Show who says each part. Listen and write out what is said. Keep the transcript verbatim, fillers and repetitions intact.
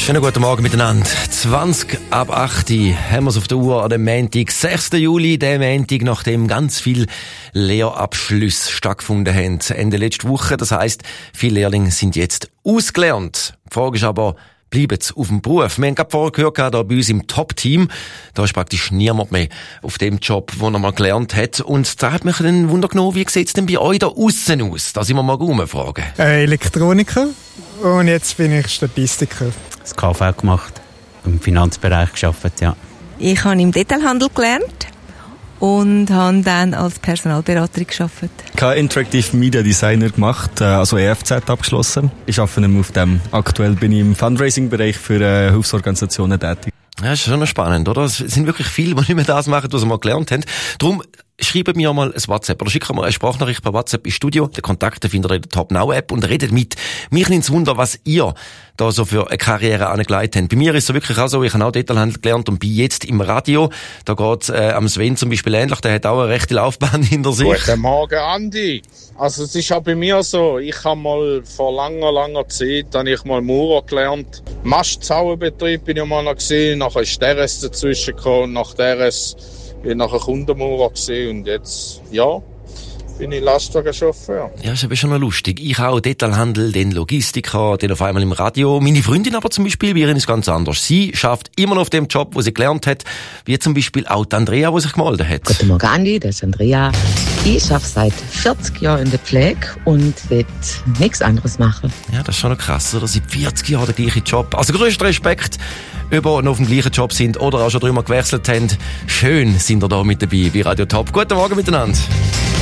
Speaker 1: Schönen guten Morgen miteinander. zwanzig ab acht haben wir es auf der Uhr an dem Montag, sechsten Juli, dem Montag, nachdem ganz viele Lehrabschlüsse stattgefunden haben. Ende letzte Woche, das heisst, viele Lehrlinge sind jetzt ausgelernt. Die Frage ist aber, bleiben sie auf dem Beruf? Wir haben gerade vorher gehört, da bei uns im Top-Team, da ist praktisch niemand mehr auf dem Job, den er mal gelernt hat. Und da hat mich dann Wunder genommen, wie sieht es denn bei euch da aussen aus? Da sind wir mal rumfragen.
Speaker 2: Äh, Elektroniker und jetzt bin ich Statistiker.
Speaker 3: Das K V gemacht, im Finanzbereich gearbeitet, ja.
Speaker 4: Ich habe im Detailhandel gelernt und habe dann als Personalberaterin gearbeitet.
Speaker 5: Ich habe Interactive Media Designer gemacht, also E F Z abgeschlossen. Ich arbeite nicht mehr auf dem. Aktuell bin ich im Fundraising-Bereich für äh, Hilfsorganisationen tätig.
Speaker 1: Ja, ist schon spannend, oder? Es sind wirklich viele, die nicht mehr das machen, was sie mal gelernt haben. Darum schreibt mir mal ein WhatsApp oder schickt mir eine Sprachnachricht per WhatsApp ins Studio. Den Kontakt findet ihr in der Top Now App und redet mit. Mich nimmt es Wunder, was ihr da so für eine Karriere angelegt habt. Bei mir ist es wirklich auch so, ich habe auch Detailhandel gelernt und bin jetzt im Radio. Da geht äh, am Sven zum Beispiel ähnlich, der hat auch eine rechte Laufbahn hinter sich.
Speaker 6: Guten Morgen, Andi. Also es ist auch bei mir so, ich habe mal vor langer, langer Zeit habe ich mal Maurer gelernt. Mastzauberbetrieb bin ich mal noch gesehen, nachher ist der Rest dazwischen gekommen, nach der Rest bin ich nachher Kundenmaurer gesehen und jetzt, ja, bin ich Lastwagenchauffeur.
Speaker 1: Ja, ist aber schon noch lustig. Ich auch Detailhandel, den Logistiker, den auf einmal im Radio. Meine Freundin aber zum Beispiel, bei ihr ist ganz anders. Sie schafft immer noch auf dem Job, wo sie gelernt hat, wie zum Beispiel auch die Andrea, die sich gemeldet hat.
Speaker 7: Guten Morgen, Andi, das ist Andrea. Ich arbeite seit vierzig Jahren in der Pflege und will nichts anderes machen.
Speaker 1: Ja, das ist schon noch krass, oder? Seit vierzig Jahren der gleiche Job. Also größten Respekt, ob ihr noch auf dem gleichen Job sind oder auch schon drüber gewechselt habt. Schön sind ihr da mit dabei bei Radio Top. Guten Morgen miteinander.